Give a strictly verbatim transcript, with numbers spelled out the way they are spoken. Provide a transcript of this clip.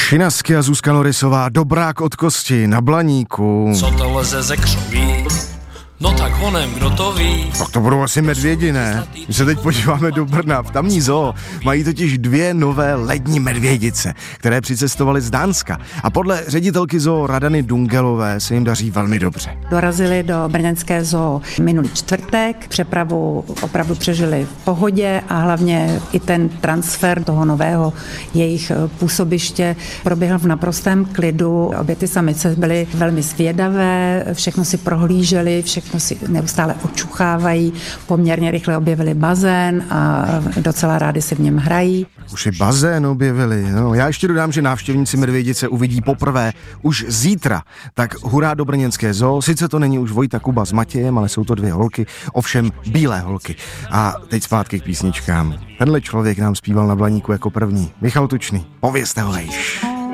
Šinasky a Zuzka Norisová, Dobrák od kosti na Blaníku. Co to leze ze křoví? No tak honem, kdo to ví? Tak to budou asi medvědi, ne? My se teď podíváme do Brna. V tamní zoo mají totiž dvě nové lední medvědice, které přicestovaly z Dánska. A podle ředitelky zoo Radany Dungelové se jim daří velmi dobře. Dorazili do brněnské zoo minulý čtvrtek, přepravu opravdu přežili v pohodě a hlavně i ten transfer toho nového jejich působiště proběhl v naprostém klidu. Obě ty samice byly velmi zvědavé, všechno si prohlíželi, všechno si neustále očuchávají, poměrně rychle objevili bazén a docela rádi si v něm hrají. Už i bazén objevili. No, já ještě dodám, že návštěvníci medvědice uvidí poprvé už zítra. Tak hurá do brněnské zoo. Sice to není už Vojta Kuba s Matějem, ale jsou to dvě holky, ovšem bílé holky. A teď zpátky k písničkám. Tenhle člověk nám zpíval na Blaníku jako první. Michal Tučný. Povězte ho vejš.